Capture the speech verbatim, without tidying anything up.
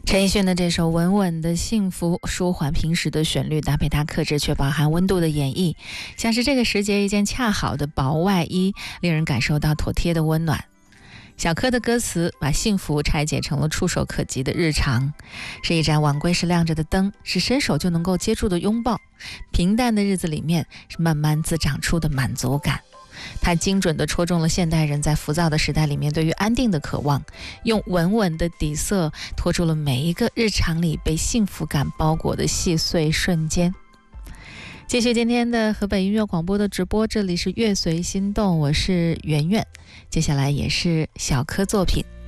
陈奕迅的这首稳稳的幸福，舒缓平时的旋律，搭配他克制却饱含温度的演绎，像是这个时节一件恰好的薄外衣，令人感受到妥帖的温暖。小柯的歌词把幸福拆解成了触手可及的日常，是一盏晚归时亮着的灯，是伸手就能够接住的拥抱。平淡的日子里面，是慢慢滋长出的满足感。它精准地戳中了现代人在浮躁的时代里面对于安定的渴望，用稳稳的底色拖住了每一个日常里被幸福感包裹的细碎瞬间。继续今天的河北音乐广播的直播，这里是乐随心动，我是圆圆，接下来也是小柯作品。